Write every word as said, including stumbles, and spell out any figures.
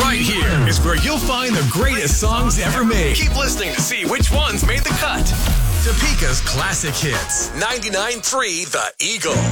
Right here is where you'll find the greatest songs ever made. Keep listening to see which ones made the cut. Topeka's classic hits. ninety-nine point three The Eagle.